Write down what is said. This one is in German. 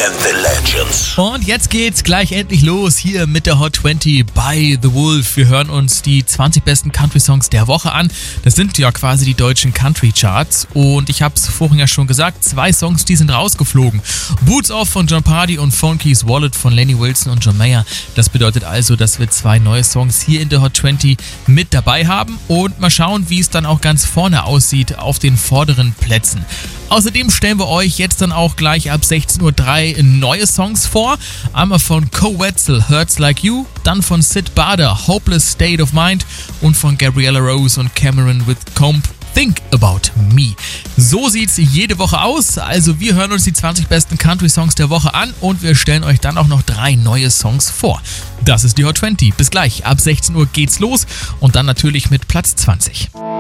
and the Legends. Und jetzt geht's gleich endlich los hier mit der Hot 20 bei The Wolf. Wir hören uns die 20 besten Country-Songs der Woche an. Das sind ja quasi die deutschen Country-Charts. Und ich habe es vorhin ja schon gesagt, 2 Songs, die sind rausgeflogen. Boots Off von Jon Pardi und Phone Keys Wallet von Lenny Wilson und John Mayer. Das bedeutet also, dass wir 2 neue Songs hier in der Hot 20 mit dabei haben. Und mal schauen, wie es dann auch ganz vorne aussieht auf den vorderen Plätzen. Außerdem stellen wir euch jetzt dann auch gleich ab 16:03 Uhr neue Songs vor. Einmal von Co Wetzel, Hurts Like You, dann von Sid Bader, Hopeless State of Mind und von Gabriella Rose und Cameron with Comp, Think About Me. So sieht's jede Woche aus. Also wir hören uns die 20 besten Country-Songs der Woche an und wir stellen euch dann auch noch 3 neue Songs vor. Das ist die Hot 20. Bis gleich. Ab 16 Uhr geht's los und dann natürlich mit Platz 20.